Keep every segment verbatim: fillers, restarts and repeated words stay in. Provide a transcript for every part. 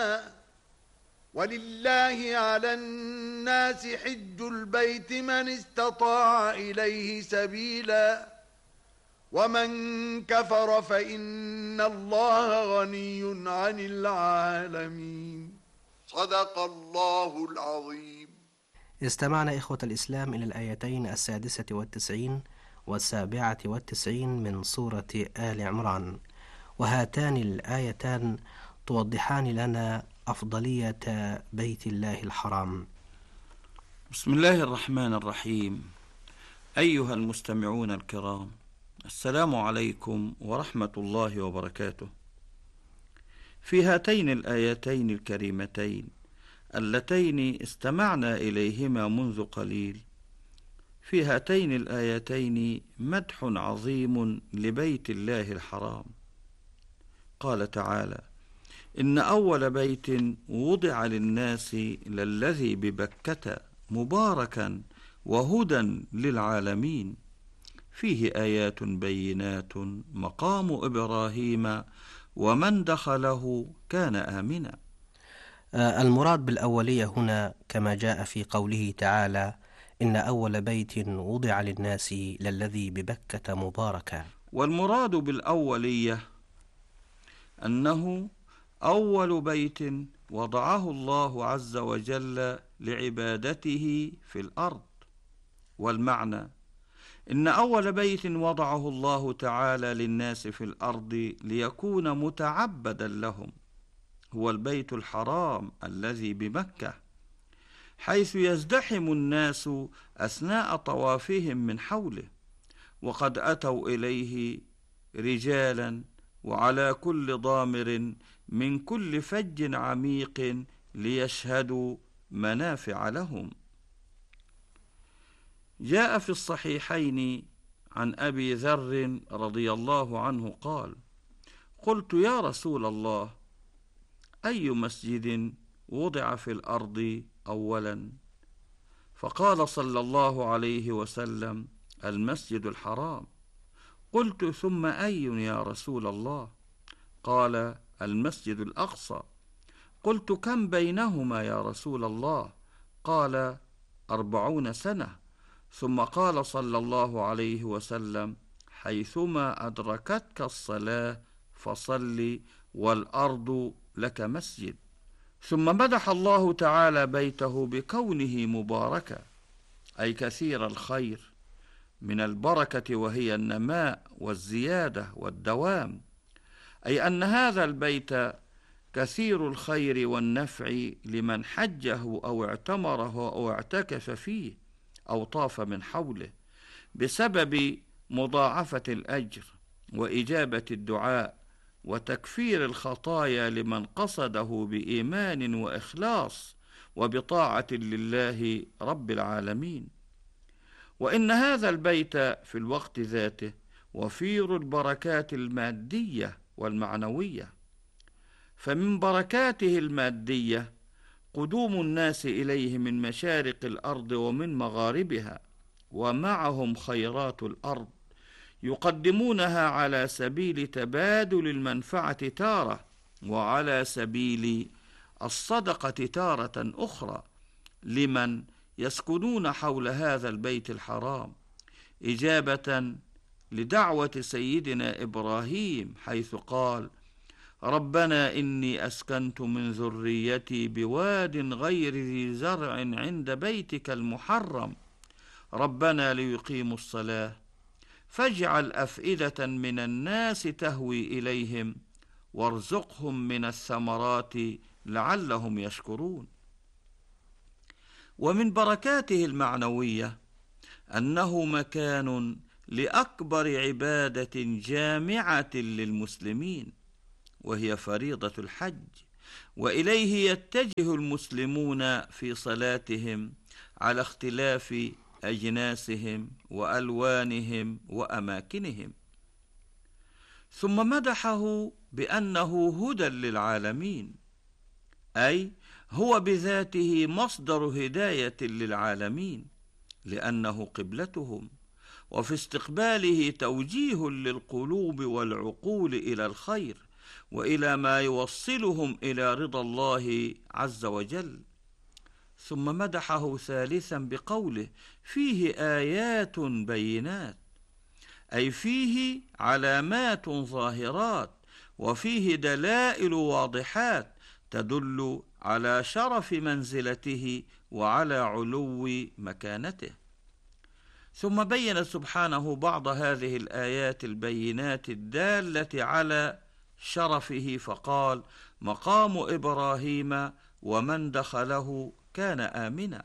ولله على الناس حج البيت من استطاع إليه سبيلا ومن كفر فإن الله غني عن العالمين. صدق الله العظيم. استمعنا إخوة الإسلام إلى الآيتين السادسة والتسعين والسابعة والتسعين من سورة آل عمران، وهاتان الآيتان توضحان لنا أفضلية بيت الله الحرام. بسم الله الرحمن الرحيم. أيها المستمعون الكرام، السلام عليكم ورحمة الله وبركاته. في هاتين الآيتين الكريمتين اللتين استمعنا إليهما منذ قليل، في هاتين الآيتين مدح عظيم لبيت الله الحرام. قال تعالى: إن أول بيت وضع للناس للذي ببكة مباركا وهدى للعالمين فيه آيات بينات مقام إبراهيم ومن دخله كان آمنا. المراد بالأولية هنا كما جاء في قوله تعالى: إن أول بيت وضع للناس للذي ببكة مباركا. والمراد بالأولية أنه أول بيت وضعه الله عز وجل لعبادته في الأرض. والمعنى إن أول بيت وضعه الله تعالى للناس في الأرض ليكون متعبدا لهم هو البيت الحرام الذي بمكة، حيث يزدحم الناس أثناء طوافهم من حوله، وقد أتوا إليه رجالا وعلى كل ضامر من كل فج عميق ليشهدوا منافع لهم. جاء في الصحيحين عن أبي ذر رضي الله عنه قال: قلت يا رسول الله، أي مسجد وضع في الأرض أولا؟ فقال صلى الله عليه وسلم: المسجد الحرام. قلت ثم أي يا رسول الله؟ قال: المسجد الأقصى. قلت كم بينهما يا رسول الله؟ قال: أربعون سنة. ثم قال صلى الله عليه وسلم: حيثما أدركتك الصلاة فصل والأرض لك مسجد. ثم مدح الله تعالى بيته بكونه مباركا، أي كثير الخير، من البركة وهي النماء والزيادة والدوام، أي أن هذا البيت كثير الخير والنفع لمن حجه أو اعتمره أو اعتكف فيه أو طاف من حوله، بسبب مضاعفة الأجر وإجابة الدعاء وتكفير الخطايا لمن قصده بإيمان وإخلاص وبطاعة لله رب العالمين. وإن هذا البيت في الوقت ذاته وفير البركات المادية والمعنوية، فمن بركاته المادية قدوم الناس إليه من مشارق الأرض ومن مغاربها، ومعهم خيرات الأرض يقدمونها على سبيل تبادل المنفعة تارة، وعلى سبيل الصدقة تارة أخرى لمن يسكنون حول هذا البيت الحرام، إجابة لدعوة سيدنا إبراهيم حيث قال: ربنا إني أسكنت من ذريتي بواد غير ذي زرع عند بيتك المحرم ربنا ليقيموا الصلاة فاجعل أفئدة من الناس تهوي إليهم وارزقهم من الثمرات لعلهم يشكرون. ومن بركاته المعنوية أنه مكان لأكبر عبادة جامعة للمسلمين، وهي فريضة الحج، وإليه يتجه المسلمون في صلاتهم على اختلاف أجناسهم وألوانهم وأماكنهم. ثم مدحه بأنه هدى للعالمين، أي هو بذاته مصدر هداية للعالمين، لأنه قبلتهم، وفي استقباله توجيه للقلوب والعقول إلى الخير، وإلى ما يوصلهم إلى رضا الله عز وجل. ثم مدحه ثالثا بقوله: فيه آيات بينات، أي فيه علامات ظاهرات، وفيه دلائل واضحات تدل على شرف منزلته وعلى علو مكانته. ثم بين سبحانه بعض هذه الآيات البينات الدالة على شرفه فقال: مقام إبراهيم ومن دخله كان آمنا.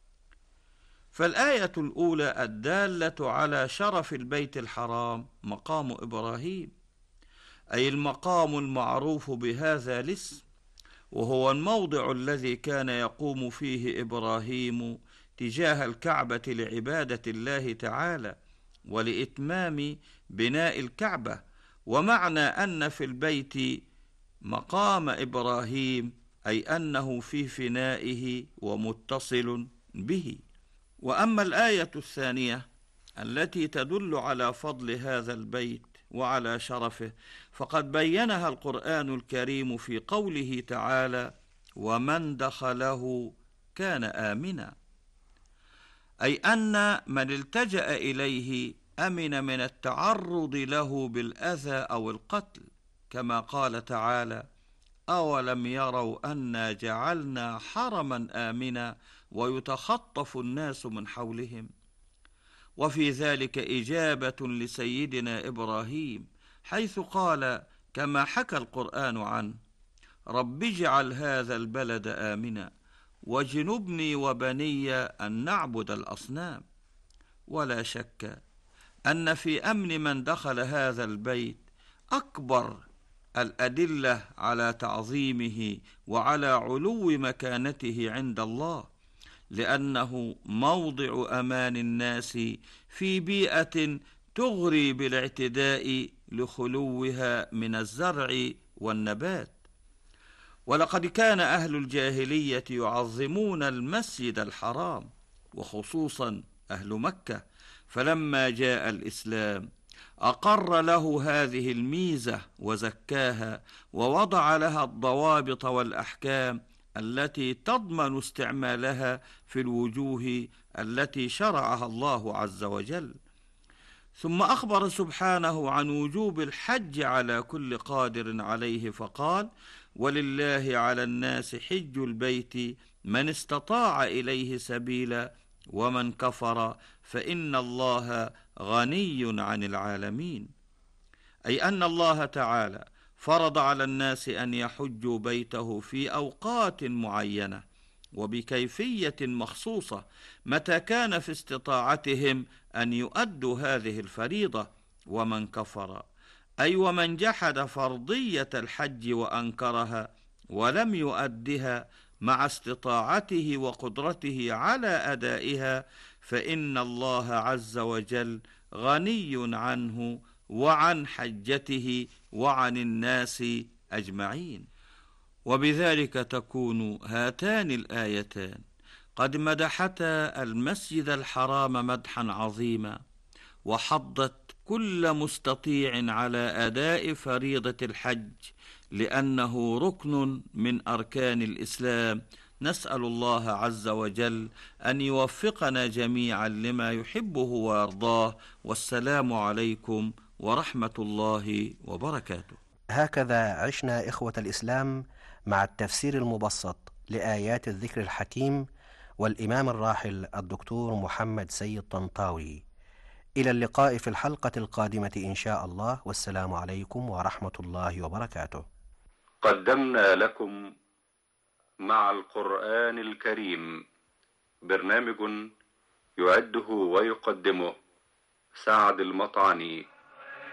فالآية الأولى الدالة على شرف البيت الحرام مقام إبراهيم، أي المقام المعروف بهذا الاسم، وهو الموضع الذي كان يقوم فيه إبراهيم تجاه الكعبة لعبادة الله تعالى ولإتمام بناء الكعبة. ومعنى أن في البيت مقام إبراهيم أي أنه في فنائه ومتصل به. وأما الآية الثانية التي تدل على فضل هذا البيت وعلى شرفه، فقد بينها القرآن الكريم في قوله تعالى: ومن دخله كان آمنا، أي أن من التجأ إليه أمن من التعرض له بالأذى أو القتل، كما قال تعالى: أولم يروا أنا جعلنا حرما آمنا ويتخطف الناس من حولهم. وفي ذلك إجابة لسيدنا إبراهيم، حيث قال كما حكى القرآن عنه: رب اجعل هذا البلد آمنا واجنبني وبني أن نعبد الأصنام. ولا شك أن في أمن من دخل هذا البيت أكبر الأدلة على تعظيمه وعلى علو مكانته عند الله، لأنه موضع أمان الناس في بيئة تغري بالاعتداء لخلوها من الزرع والنبات. ولقد كان أهل الجاهلية يعظمون المسجد الحرام، وخصوصا أهل مكة، فلما جاء الإسلام أقر له هذه الميزة وزكاها، ووضع لها الضوابط والأحكام التي تضمن استعمالها في الوجوه التي شرعها الله عز وجل. ثم أخبر سبحانه عن وجوب الحج على كل قادر عليه فقال: ولله على الناس حج البيت من استطاع إليه سبيلا ومن كفر فإن الله غني عن العالمين. أي أن الله تعالى فرض على الناس أن يحجوا بيته في أوقات معينة وبكيفية مخصوصة متى كان في استطاعتهم أن يؤدوا هذه الفريضة. ومن كفر أي ومن جحد فرضية الحج وأنكرها ولم يؤدها مع استطاعته وقدرته على أدائها فإن الله عز وجل غني عنه وعن حجته وعن الناس أجمعين. وبذلك تكون هاتان الآيتان قد مدحتا المسجد الحرام مدحا عظيما، وحضت كل مستطيع على أداء فريضة الحج، لأنه ركن من أركان الإسلام. نسأل الله عز وجل أن يوفقنا جميعا لما يحبه ويرضاه، والسلام عليكم ورحمة الله وبركاته. هكذا عشنا إخوة الإسلام مع التفسير المبسط لآيات الذكر الحكيم والإمام الراحل الدكتور محمد سيد طنطاوي. إلى اللقاء في الحلقة القادمة إن شاء الله، والسلام عليكم ورحمة الله وبركاته. قدمنا لكم مع القرآن الكريم برنامج يعده ويقدمه سعد المطعني.